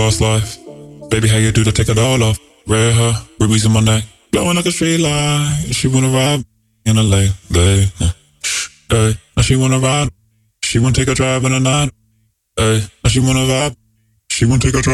fast life. Baby, how you do to take it all off? Red hair, rubies in my neck, glowing like a street light. She wanna ride in a late. Hey, now she wanna ride. She wanna take a drive in the night. Hey, now she wanna vibe. She wanna take a drive.